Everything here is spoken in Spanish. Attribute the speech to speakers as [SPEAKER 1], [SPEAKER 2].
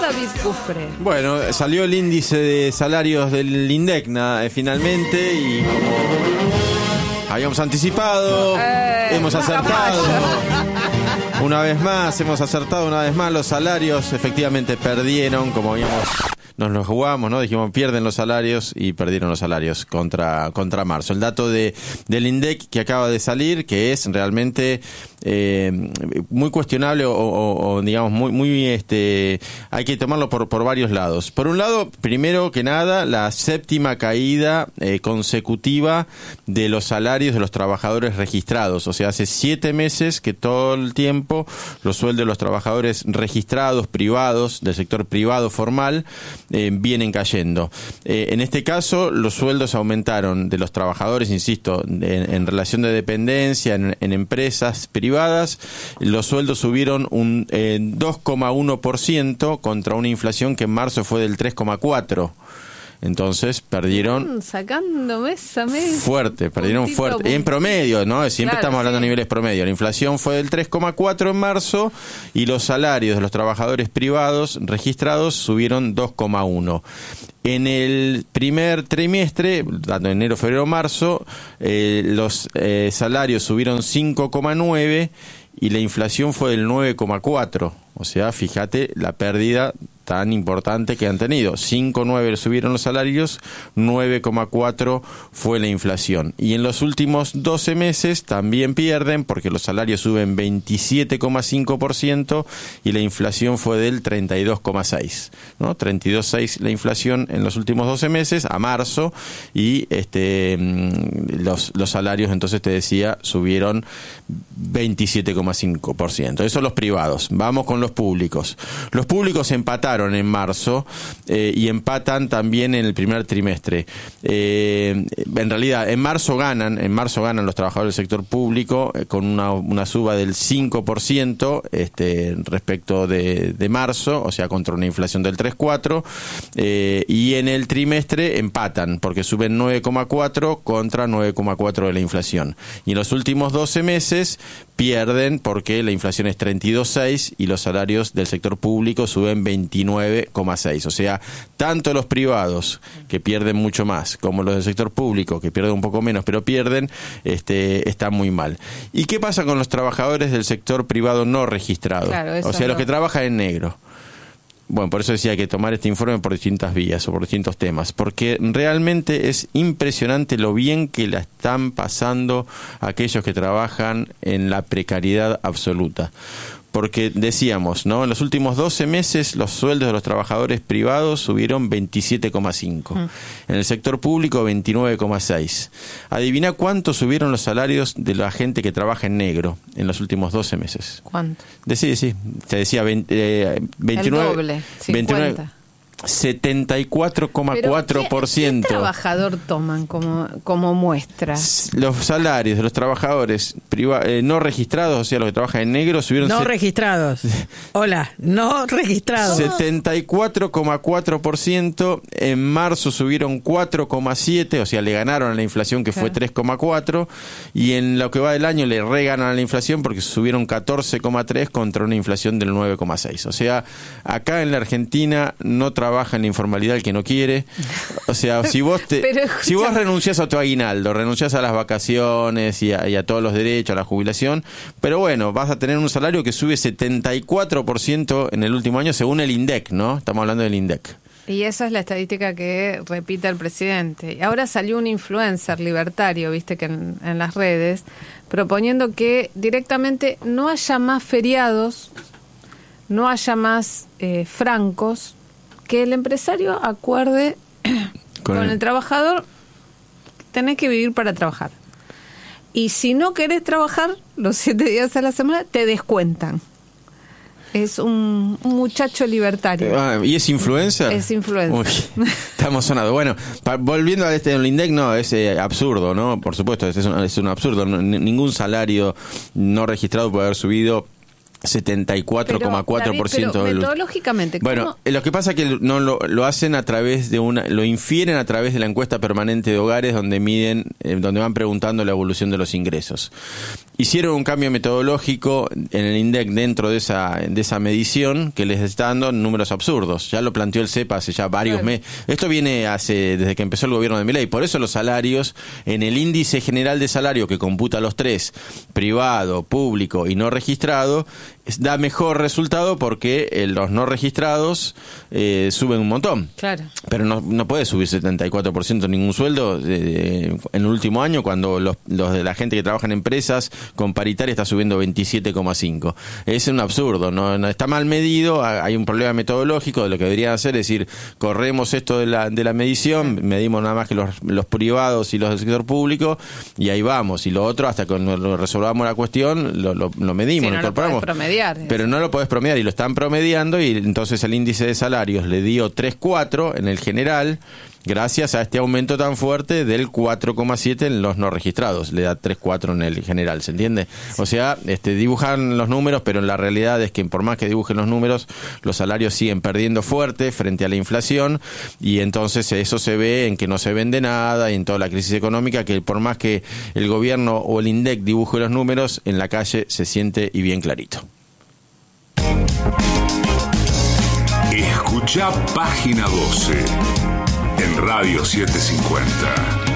[SPEAKER 1] David Cufré.
[SPEAKER 2] Bueno, salió el índice de salarios del INDEC finalmente y como habíamos anticipado, hemos acertado. Una vez más, los salarios efectivamente perdieron, como nos lo jugamos, ¿no? Dijimos, pierden los salarios y perdieron los salarios contra marzo. El dato del INDEC que acaba de salir, que es realmente muy cuestionable o digamos muy hay que tomarlo por varios lados. Por un lado, primero que nada, la séptima caída consecutiva de los salarios de los trabajadores registrados. O sea, hace 7 meses que todo el tiempo los sueldos de los trabajadores registrados, privados, del sector privado formal, vienen cayendo. En este caso, los sueldos aumentaron de los trabajadores, insisto, en relación de dependencia, en empresas privadas, los sueldos subieron un 2,1% contra una inflación que en marzo fue del 3,4%. Entonces perdieron
[SPEAKER 1] sacando mes a mes
[SPEAKER 2] fuerte, perdieron fuerte. En promedio, ¿no? Siempre estamos hablando de niveles promedio. La inflación fue del 3,4 en marzo y los salarios de los trabajadores privados registrados subieron 2,1. En el primer trimestre, dando enero, febrero, marzo, los salarios subieron 5,9 y la inflación fue del 9,4. O sea, fíjate la pérdida tan importante que han tenido. 5,9 subieron los salarios, 9,4 fue la inflación. Y en los últimos 12 meses también pierden porque los salarios suben 27,5% y la inflación fue del 32,6, ¿no? 32,6 la inflación en los últimos 12 meses a marzo y los salarios, entonces te decía, subieron 27,5%. Eso los privados. Vamos con los públicos. Los públicos empataron en marzo y empatan también en el primer trimestre. En realidad, en marzo ganan los trabajadores del sector público con una suba del 5% respecto de marzo, o sea, contra una inflación del 3,4%, y en el trimestre empatan porque suben 9,4 contra 9,4 de la inflación. Y en los últimos 12 meses pierden porque la inflación es 32,6 y los salarios del sector público suben 29,6. O sea, tanto los privados, que pierden mucho más, como los del sector público, que pierden un poco menos, pero pierden, están muy mal. ¿Y qué pasa con los trabajadores del sector privado no registrado? Claro, o sea, los que trabajan en negro. Bueno, por eso decía que tomar este informe por distintas vías o por distintos temas, porque realmente es impresionante lo bien que la están pasando aquellos que trabajan en la precariedad absoluta. Porque decíamos, ¿no? En los últimos 12 meses los sueldos de los trabajadores privados subieron 27,5. En el sector público 29,6. Adivina cuánto subieron los salarios de la gente que trabaja en negro en los últimos 12 meses.
[SPEAKER 1] ¿Cuánto?
[SPEAKER 2] Sí, te decía 29.
[SPEAKER 1] El doble,
[SPEAKER 2] 29. 74,4%.
[SPEAKER 1] ¿Qué trabajador toman como muestra?
[SPEAKER 2] Los salarios de los trabajadores no registrados, o sea, los que trabajan en negro, subieron...
[SPEAKER 3] No registrados. Hola, no registrados.
[SPEAKER 2] 74,4%. En marzo subieron 4,7%, o sea, le ganaron a la inflación que fue 3,4%, y en lo que va del año le reganan a la inflación porque subieron 14,3% contra una inflación del 9,6%. O sea, acá en la Argentina no trabaja en la informalidad el que no quiere. O sea, si vos renunciás a tu aguinaldo, renunciás a las vacaciones y a todos los derechos, a la jubilación, pero bueno, vas a tener un salario que sube 74% en el último año según el INDEC, ¿no? Estamos hablando del INDEC.
[SPEAKER 1] Y esa es la estadística que repite el presidente. Y ahora salió un influencer libertario, viste que en las redes, proponiendo que directamente no haya más feriados, no haya más francos, que el empresario acuerde con el trabajador, tenés que vivir para trabajar. Y si no querés trabajar los 7 días a la semana, te descuentan. Es un muchacho libertario.
[SPEAKER 2] ¿Y es influencer?
[SPEAKER 1] Es influencer.
[SPEAKER 2] Uy, estamos sonados. Bueno, volviendo a del INDEC, no, es absurdo, ¿no? Por supuesto, es un absurdo. Ningún salario no registrado puede haber subido 74,4% del...
[SPEAKER 1] metodológicamente, ¿cómo?
[SPEAKER 2] Bueno, lo que pasa es que no lo hacen a través de lo infieren a través de la encuesta permanente de hogares, donde miden, donde van preguntando la evolución de los ingresos. Hicieron un cambio metodológico en el INDEC dentro de esa medición que les está dando números absurdos. Ya lo planteó el CEPA hace ya varios meses. Esto viene desde que empezó el gobierno de Milei. Por eso los salarios, en el índice general de salario que computa los tres, privado, público y no registrado, da mejor resultado porque los no registrados suben un montón.
[SPEAKER 1] Claro.
[SPEAKER 2] Pero no puede subir 74% ningún sueldo en el último año, cuando los de la gente que trabaja en empresas con paritaria está subiendo 27,5. Es un absurdo, no está mal medido, hay un problema metodológico. De lo que deberían hacer es decir, corremos esto de la medición, medimos nada más que los privados y los del sector público, y ahí vamos. Y lo otro, hasta que resolvamos la cuestión, lo medimos,
[SPEAKER 1] sí,
[SPEAKER 2] lo incorporamos. Pero no lo podés promediar, y lo están promediando, y entonces el índice de salarios le dio 3,4 en el general, gracias a este aumento tan fuerte del 4,7 en los no registrados. Le da 3,4 en el general, ¿se entiende? O sea, dibujan los números, pero la realidad es que por más que dibujen los números, los salarios siguen perdiendo fuerte frente a la inflación, y entonces eso se ve en que no se vende nada, y en toda la crisis económica, que por más que el gobierno o el INDEC dibuje los números, en la calle se siente y bien clarito.
[SPEAKER 4] Escucha Página 12 en Radio 750.